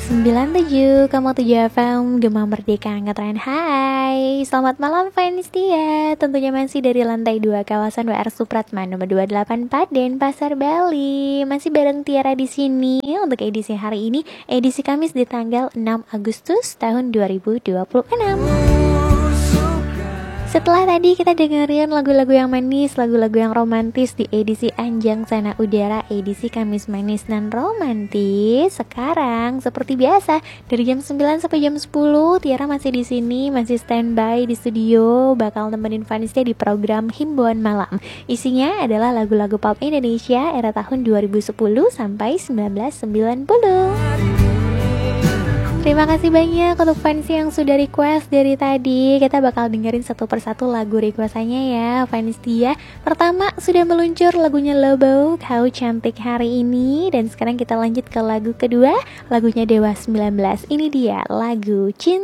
97,7 FM Gema Merdeka Ngetren. Hai, selamat malam fans dia. Tentunya masih dari lantai 2 kawasan WR Supratman nomor 284 Denpasar, Bali. Masih bareng Tiara di sini untuk edisi hari ini, edisi Kamis di tanggal 6 Agustus tahun 2026. Setelah tadi kita dengerin lagu-lagu yang manis, lagu-lagu yang romantis di edisi Anjang Sana Udara, edisi Kamis Manis dan Romantis. Sekarang seperti biasa dari jam 9 sampai jam 10 Tiara masih di sini, masih standby di studio, bakal nemenin Vanistia di program Himbauan Malam. Isinya adalah lagu-lagu pop Indonesia era tahun 2010 sampai 1990. Terima kasih banyak untuk fans yang sudah request dari tadi. Kita bakal dengerin satu persatu lagu requestannya ya, fans dia. Pertama sudah meluncur lagunya Lobo, Kau Cantik Hari Ini. Dan sekarang kita lanjut ke lagu kedua, lagunya Dewa 19. Ini dia lagu Cinta.